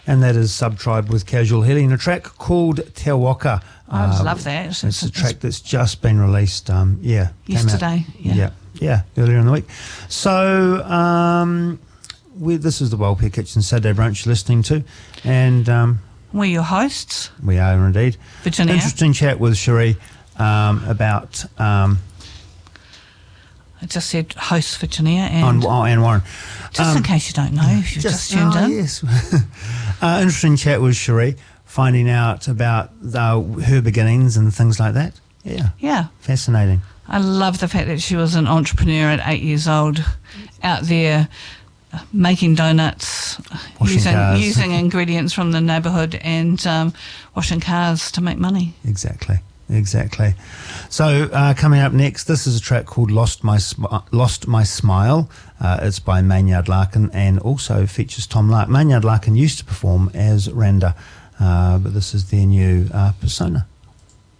And that is Subtribe with Casual Healing, a track called Te Waka. I love that. It's a track that's just been released, yesterday. Yeah, earlier in the week. So this is the Wellpair Kitchen Saturday Brunch you're listening to, and we're your hosts. We are indeed. Virginia. Interesting chat with Cherie about... I just said host Virginia and Warren. Just in case you don't know, if you've just tuned in. Yes. Interesting chat with Cherie, finding out about her beginnings and things like that. Yeah. Fascinating. I love the fact that she was an entrepreneur at 8 years old, out there making donuts, using ingredients from the neighbourhood and washing cars to make money. Exactly. So coming up next, this is a track called Lost My Smile. It's by Maynard Larkin and also features Tom Lark. Maynard Larkin used to perform as Randa, but this is their new persona.